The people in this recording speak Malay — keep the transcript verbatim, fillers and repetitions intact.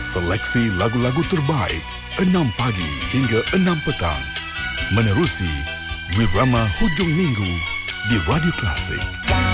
Seleksi lagu-lagu terbaik enam pagi hingga enam petang. Menerusi Wirama Hujung Minggu di Radio Klasik.